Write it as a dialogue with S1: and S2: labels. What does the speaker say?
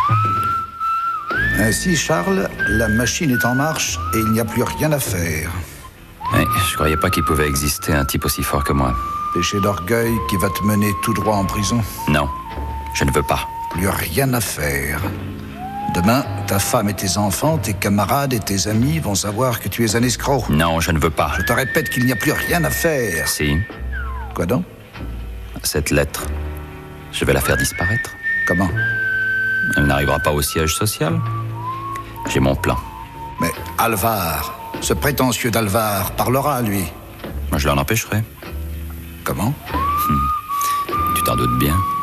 S1: Ainsi, Charles, la machine est en marche et il n'y a plus rien à faire.
S2: Oui, je croyais pas qu'il pouvait exister un type aussi fort que moi.
S1: Péché d'orgueil qui va te mener tout droit en prison.
S2: Non, je ne veux pas.
S1: Plus rien à faire. Demain, ta femme et tes enfants, tes camarades et tes amis vont savoir que tu es un escroc.
S2: Non, je ne veux pas.
S1: Je te répète qu'il n'y a plus rien à faire.
S2: Si,
S1: Quoi donc?
S2: cette lettre, je vais la faire disparaître.
S1: Comment?
S2: Elle n'arrivera pas au siège social. J'ai mon plan.
S1: Mais Alvar, ce prétentieux d'Alvar, parlera, lui.
S2: Moi, je l'en empêcherai.
S1: Comment?
S2: Tu t'en doutes bien.